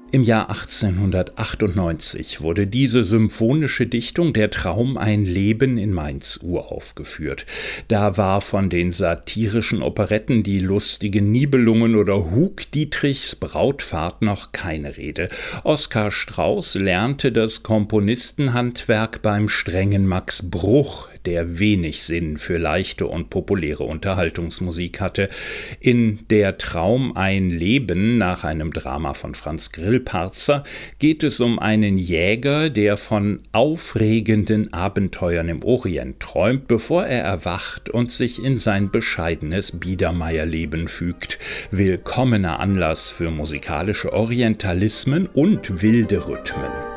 Im Jahr 1898 wurde diese symphonische Dichtung Der Traum ein Leben in Mainz uraufgeführt. Da war von den satirischen Operetten Die lustigen Nibelungen oder Hug Dietrichs Brautfahrt noch keine Rede. Oskar Strauß lernte das Komponistenhandwerk beim strengen Max Bruch, der wenig Sinn für leichte und populäre Unterhaltungsmusik hatte. In Der Traum ein Leben, nach einem Drama von Franz Grillparzer, geht es um einen Jäger, der von aufregenden Abenteuern im Orient träumt, bevor er erwacht und sich in sein bescheidenes Biedermeierleben fügt. Willkommener Anlass für musikalische Orientalismen und wilde Rhythmen.